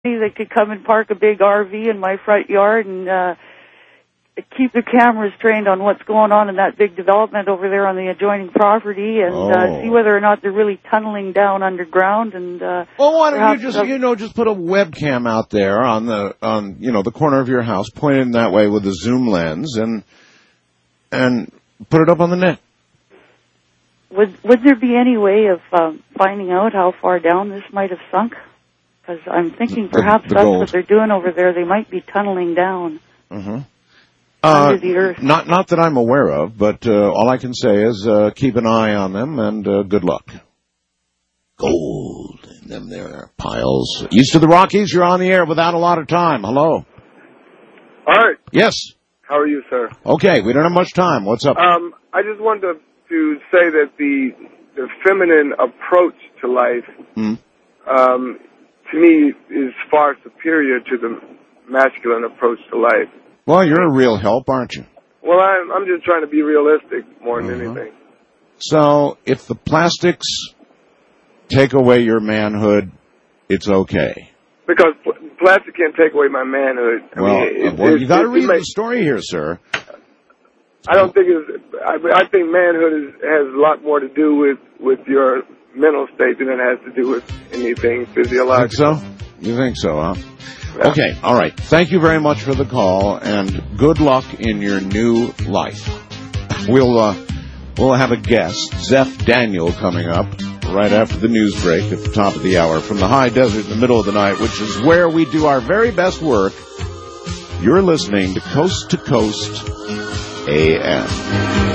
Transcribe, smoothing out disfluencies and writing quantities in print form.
that could come and park a big RV in my front yard and keep the cameras trained on what's going on in that big development over there on the adjoining property, and see whether or not they're really tunneling down underground. And well, why don't you just just put a webcam out there on the corner of your house, point it in that way with a zoom lens, and put it up on the net. Would there be any way of finding out how far down this might have sunk? Because I'm thinking perhaps that's what they're doing over there. They might be tunneling down under the earth. Not that I'm aware of, but all I can say is keep an eye on them, and good luck. Gold in them there piles. East of the Rockies, you're on the air without a lot of time. Hello. Art. Yes. How are you, sir? Okay, we don't have much time. What's up? I just wanted to say that the feminine approach to life, to me, is far superior to the masculine approach to life. Well, you're a real help, aren't you? Well, I'm just trying to be realistic more than anything. So, if the plastics take away your manhood, it's okay. Because plastic can't take away my manhood. Well, you got to read the story here, sir. I don't think I think manhood has a lot more to do with your mental state than it has to do with anything physiological. Think so? You think so, huh? Yeah. Okay, all right. Thank you very much for the call, and good luck in your new life. We'll have a guest, Zeph Daniel, coming up right after the news break at the top of the hour from the high desert in the middle of the night, which is where we do our very best work. You're listening to Coast AM.